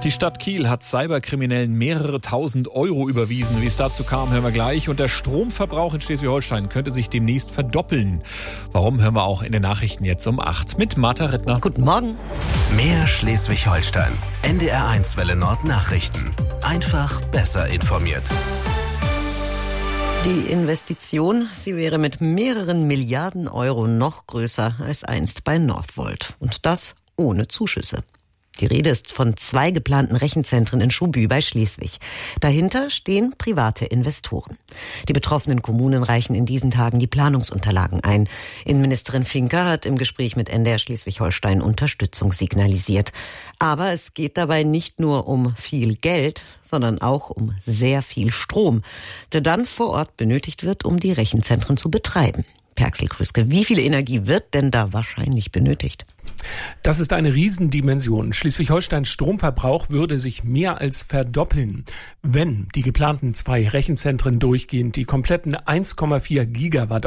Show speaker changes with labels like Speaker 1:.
Speaker 1: Die Stadt Kiel hat Cyberkriminellen mehrere tausend Euro überwiesen. Wie es dazu kam, hören wir gleich. Und der Stromverbrauch in Schleswig-Holstein könnte sich demnächst verdoppeln. Warum, hören wir auch in den Nachrichten jetzt um 8 mit Martha Rittner.
Speaker 2: Guten Morgen.
Speaker 3: Mehr Schleswig-Holstein. NDR1 Welle Nord Nachrichten. Einfach besser informiert.
Speaker 2: Die Investition, sie wäre mit mehreren Milliarden Euro noch größer als einst bei Northvolt. Und das ohne Zuschüsse. Die Rede ist von 2 geplanten Rechenzentren in Schuhbü bei Schleswig. Dahinter stehen private Investoren. Die betroffenen Kommunen reichen in diesen Tagen die Planungsunterlagen ein. Innenministerin Finker hat im Gespräch mit NDR Schleswig-Holstein Unterstützung signalisiert. Aber es geht dabei nicht nur um viel Geld, sondern auch um sehr viel Strom, der dann vor Ort benötigt wird, um die Rechenzentren zu betreiben. Per Axel Krüske, wie viel Energie wird denn da wahrscheinlich benötigt?
Speaker 4: Das ist eine Riesendimension. Schleswig-Holsteins Stromverbrauch würde sich mehr als verdoppeln, wenn die geplanten 2 Rechenzentren durchgehend die kompletten 1,4 Gigawatt